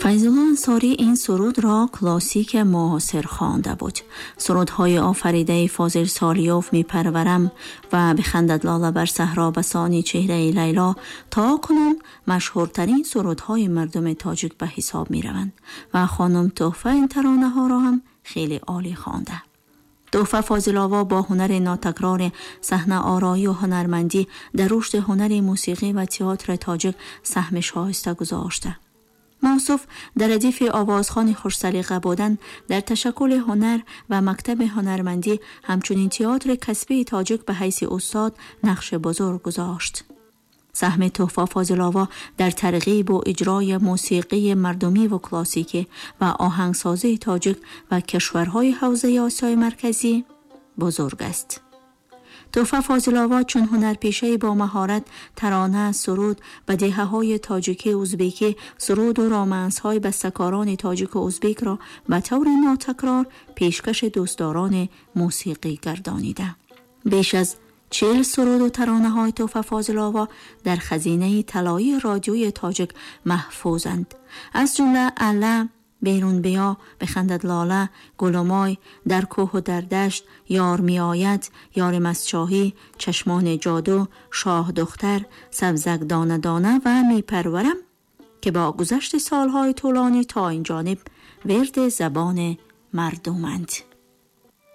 فیض‌الله انصاری این سرود را کلاسیک معاصر خوانده بود. سرودهای آفریده فاضل سالیوف میپرورم و بخندد لاله بر صحرا بسانی چهره لیلا تا کنون مشهورترین سرودهای مردم تاجیک به حساب میروند و خانم تحفه این ترانه ها را هم خیلی عالی خوانده. تحفه فاضل‌آوا با هنر ناتکرار صحنه آرایی و هنرمندی در رشد هنر موسیقی و تئاتر تاجیک سهم شایسته گذاشته. موصوف در ردیف آوازخوان خوش سلیقه بودن، در تشکل هنر و مکتب هنرمندی همچنین تئاتر کسبی تاجیک به حیث استاد نقش بزرگ گذاشت. سهم تحفه فاضل‌آوا در ترغیب و اجرای موسیقی مردمی و کلاسیکی و آهنگسازی تاجیک و کشورهای حوزه آسیای مرکزی بزرگ است. تحفه فاضل‌آوا چون هنرپیشه با مهارت ترانه، سرود، بدیهه‌های تاجیکی ازبکی، سرود و رامنس‌های بسته‌کاران تاجیک و ازبک را به طور ناتکرار پیشکش دوستداران موسیقی گردانیده. بیش از 40 سرود و ترانه‌های تحفه فاضل‌آوا در خزینه طلایی رادیوی تاجیک محفوظند، از جمله اله، بیرون بیا، بخندد لاله، گلمای، در کوه و در دشت، یار می آید، یار مسچاهی، چشمان جادو، شاه دختر، سبزک دانه دانه و می پرورم که با گذشت سالهای طولانی تا این جانب ورد زبان مردمند.